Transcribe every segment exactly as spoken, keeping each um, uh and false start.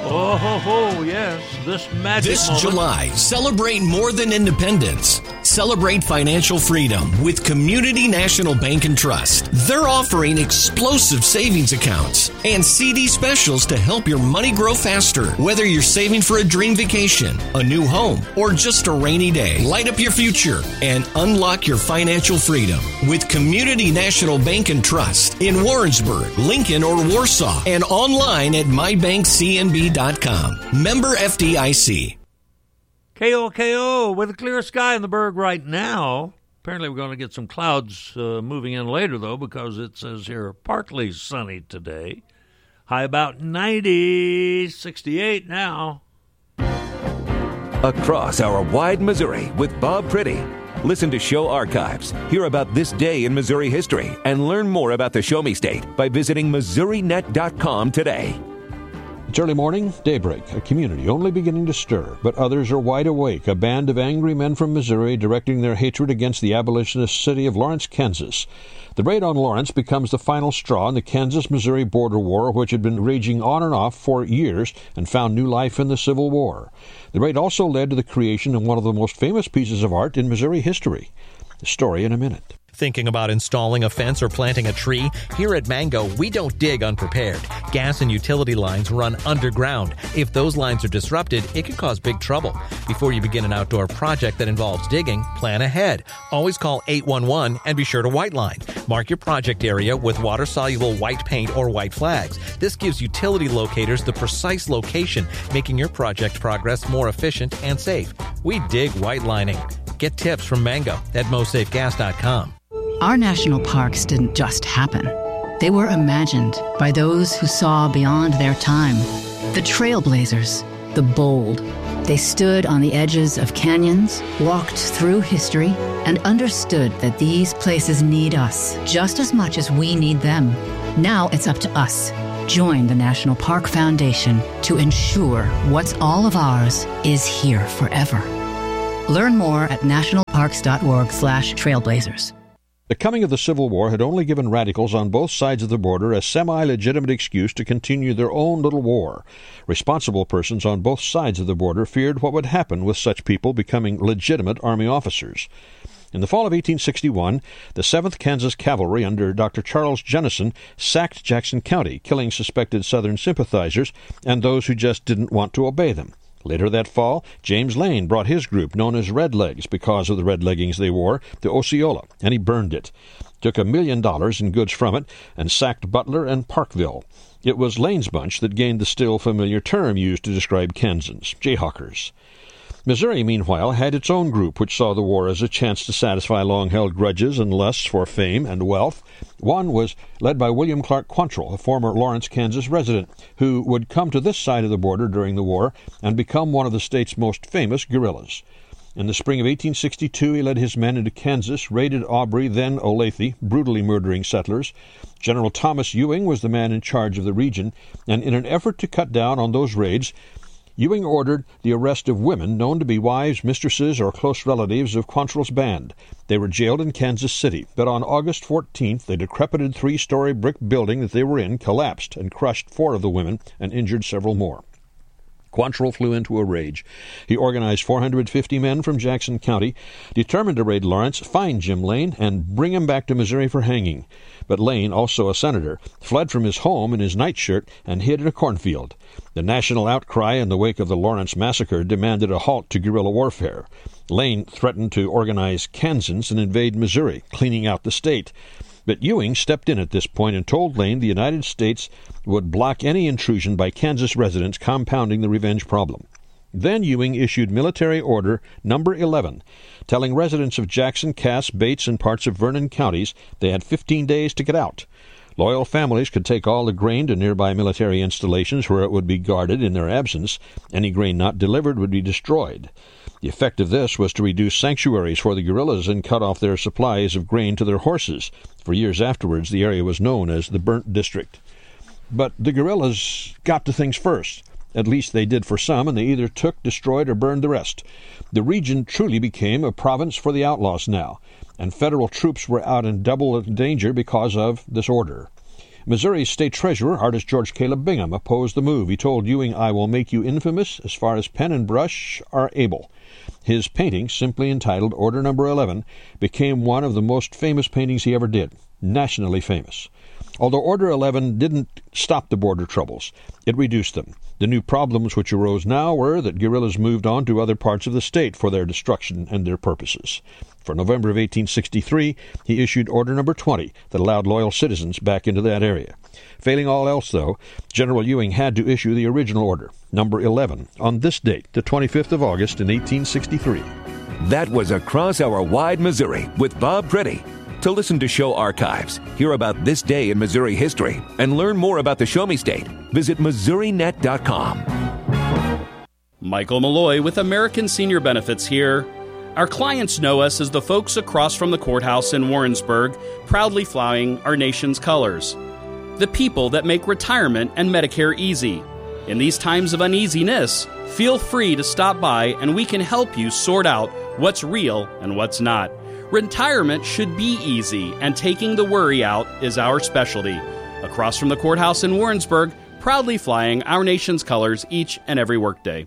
Oh, ho, ho, yes, this magic This moment. July, celebrate more than independence. Celebrate financial freedom with Community National Bank and Trust. They're offering explosive savings accounts and C D specials to help your money grow faster. Whether you're saving for a dream vacation, a new home, or just a rainy day, light up your future and unlock your financial freedom with Community National Bank and Trust in Warrensburg, Lincoln, or Warsaw, and online at my bank c n b dot com. Member F D I C. K O K O with a clear sky in the Berg right now. Apparently we're going to get some clouds uh, moving in later, though, because it says here partly sunny today. High about ninety, sixty-eight now. Across our wide Missouri with Bob Priddy. Listen to show archives, hear about this day in Missouri history, and learn more about the Show Me State by visiting missouri net dot com today. It's early morning, daybreak, a community only beginning to stir, but others are wide awake, a band of angry men from Missouri directing their hatred against the abolitionist city of Lawrence, Kansas. The raid on Lawrence becomes the final straw in the Kansas-Missouri border war, which had been raging on and off for years and found new life in the Civil War. The raid also led to the creation of one of the most famous pieces of art in Missouri history. The story in a minute. Thinking about installing a fence or planting a tree? Here at Mango, we don't dig unprepared. Gas and utility lines run underground. If those lines are disrupted, it can cause big trouble. Before you begin an outdoor project that involves digging, plan ahead. Always call eight one one and be sure to white line. Mark your project area with water-soluble white paint or white flags. This gives utility locators the precise location, making your project progress more efficient and safe. We dig white lining. Get tips from Mango at mo safe gas dot com. Our national parks didn't just happen. They were imagined by those who saw beyond their time. The trailblazers, the bold. They stood on the edges of canyons, walked through history, and understood that these places need us just as much as we need them. Now it's up to us. Join the National Park Foundation to ensure what's all of ours is here forever. Learn more at national parks dot org slash trailblazers. The coming of the Civil War had only given radicals on both sides of the border a semi-legitimate excuse to continue their own little war. Responsible persons on both sides of the border feared what would happen with such people becoming legitimate Army officers. In the fall of eighteen sixty-one, the seventh Kansas Cavalry under Doctor Charles Jennison sacked Jackson County, killing suspected Southern sympathizers and those who just didn't want to obey them. Later that fall, James Lane brought his group, known as Red Legs because of the red leggings they wore, to Osceola, and he burned it. Took a million dollars in goods from it and sacked Butler and Parkville. It was Lane's bunch that gained the still familiar term used to describe Kansans, Jayhawkers. Missouri, meanwhile, had its own group, which saw the war as a chance to satisfy long-held grudges and lusts for fame and wealth. One was led by William Clark Quantrill, a former Lawrence, Kansas resident, who would come to this side of the border during the war and become one of the state's most famous guerrillas. In the spring of eighteen sixty-two, he led his men into Kansas, raided Aubrey, then Olathe, brutally murdering settlers. General Thomas Ewing was the man in charge of the region, and in an effort to cut down on those raids, Ewing ordered the arrest of women known to be wives, mistresses, or close relatives of Quantrill's band. They were jailed in Kansas City, but on August fourteenth, the decrepit three-story brick building that they were in collapsed and crushed four of the women and injured several more. Quantrill flew into a rage. He organized four hundred fifty men from Jackson County, determined to raid Lawrence, find Jim Lane, and bring him back to Missouri for hanging. But Lane, also a senator, fled from his home in his nightshirt and hid in a cornfield. The national outcry in the wake of the Lawrence massacre demanded a halt to guerrilla warfare. Lane threatened to organize Kansans and invade Missouri, cleaning out the state. But Ewing stepped in at this point and told Lane the United States would block any intrusion by Kansas residents, compounding the revenge problem. Then Ewing issued Military Order Number eleven, telling residents of Jackson, Cass, Bates, and parts of Vernon counties they had fifteen days to get out. Loyal families could take all the grain to nearby military installations where it would be guarded in their absence. Any grain not delivered would be destroyed. The effect of this was to reduce sanctuaries for the guerrillas and cut off their supplies of grain to their horses. For years afterwards, the area was known as the Burnt District. But the guerrillas got to things first. At least they did for some, and they either took, destroyed, or burned the rest. The region truly became a province for the outlaws now, and federal troops were out in double danger because of this order. Missouri State Treasurer, artist George Caleb Bingham, opposed the move. He told Ewing, "I will make you infamous as far as pen and brush are able." His painting, simply entitled Order Number eleven, became one of the most famous paintings he ever did, nationally famous. Although Order eleven didn't stop the border troubles, it reduced them. The new problems which arose now were that guerrillas moved on to other parts of the state for their destruction and their purposes. For November of eighteen sixty-three, he issued Order Number twenty that allowed loyal citizens back into that area. Failing all else, though, General Ewing had to issue the original order, Number eleven, on this date, the twenty-fifth of August in eighteen sixty-three. That was Across Our Wide Missouri with Bob Pretty. To listen to show archives, hear about this day in Missouri history, and learn more about the Show Me State, visit Missouri Net dot com. Michael Malloy with American Senior Benefits here. Our clients know us as the folks across from the courthouse in Warrensburg, proudly flying our nation's colors. The people that make retirement and Medicare easy. In these times of uneasiness, feel free to stop by and we can help you sort out what's real and what's not. Retirement should be easy, and taking the worry out is our specialty. Across from the courthouse in Warrensburg, proudly flying our nation's colors each and every workday.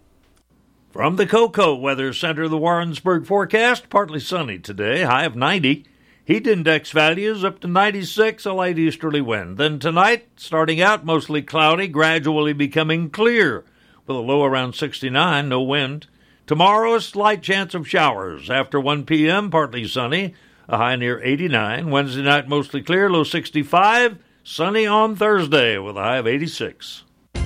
From the Cocoa Weather Center, the Warrensburg forecast, partly sunny today, high of ninety. Heat index values up to ninety-six, a light easterly wind. Then tonight, starting out mostly cloudy, gradually becoming clear, with a low around sixty-nine, no wind. Tomorrow, a slight chance of showers. After one p.m., partly sunny, a high near eighty-nine. Wednesday night, mostly clear, low sixty-five. Sunny on Thursday with a high of eighty-six.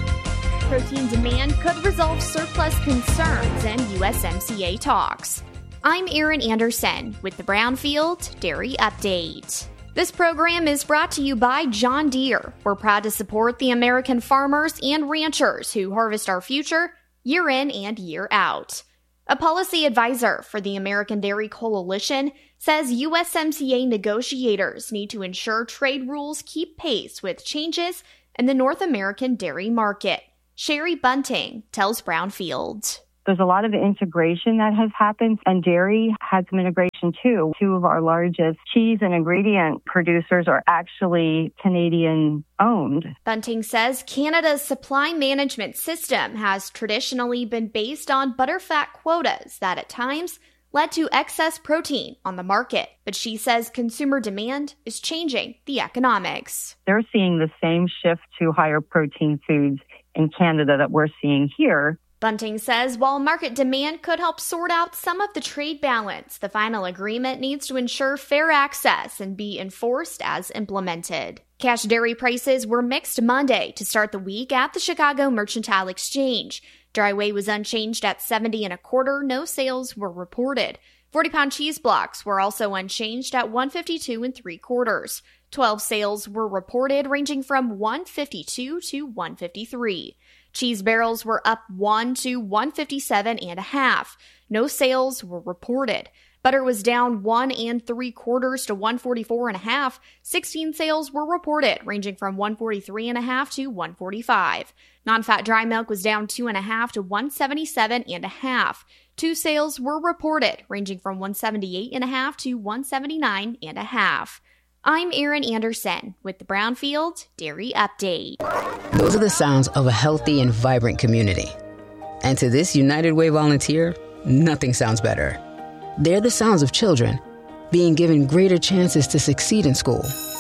Protein demand could resolve surplus concerns and U S M C A talks. I'm Erin Anderson with the Brownfield Dairy Update. This program is brought to you by John Deere. We're proud to support the American farmers and ranchers who harvest our future year in and year out. A policy advisor for the American Dairy Coalition says U S M C A negotiators need to ensure trade rules keep pace with changes in the North American dairy market. Sherry Bunting tells Brownfield. There's a lot of integration that has happened, and dairy has some integration too. Two of our largest cheese and ingredient producers are actually Canadian-owned. Bunting says Canada's supply management system has traditionally been based on butterfat quotas that at times led to excess protein on the market. But she says consumer demand is changing the economics. They're seeing the same shift to higher protein foods in Canada that we're seeing here. Bunting says while market demand could help sort out some of the trade balance, the final agreement needs to ensure fair access and be enforced as implemented. Cash dairy prices were mixed Monday to start the week at the Chicago Mercantile Exchange. Dry whey was unchanged at seventy and a quarter. No sales were reported. forty-pound cheese blocks were also unchanged at one fifty-two and three quarters. twelve sales were reported, ranging from one fifty-two to one fifty-three. Cheese barrels were up one to one fifty-seven and a half. No sales were reported. Butter was down one and three quarters to one forty-four and a half. sixteen sales were reported, ranging from one forty-three and a half to one forty-five. Non-fat dry milk was down two and a half to one seventy-seven and a half. Two sales were reported, ranging from one seventy-eight and a half to one seventy-nine and a half. I'm Erin Anderson with the Brownfield Dairy Update. Those are the sounds of a healthy and vibrant community. And to this United Way volunteer, nothing sounds better. They're the sounds of children being given greater chances to succeed in school.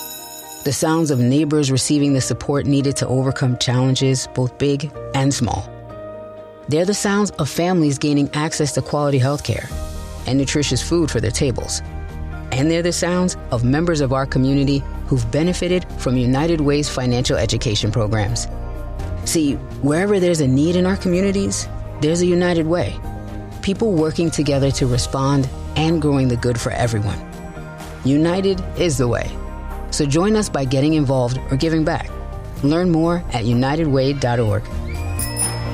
The sounds of neighbors receiving the support needed to overcome challenges, both big and small. They're the sounds of families gaining access to quality health care and nutritious food for their tables. And they're the sounds of members of our community who've benefited from United Way's financial education programs. See, wherever there's a need in our communities, there's a United Way. People working together to respond and growing the good for everyone. United is the way. So join us by getting involved or giving back. Learn more at united way dot org.